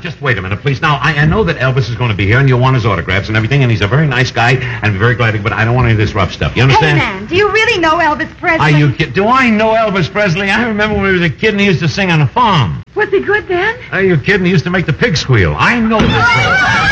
just wait a minute, please. Now, I know that Elvis is going to be here, and you'll want his autographs and everything, and he's a very nice guy, and I'm very glad to, but I don't want any of this rough stuff. You understand? Hey, man, do you really know Elvis Presley? Are you kidding? Do I know Elvis Presley? I remember when he was a kid and he used to sing on a farm. Was he good then? Are you kidding? He used to make the pig squeal. I know this.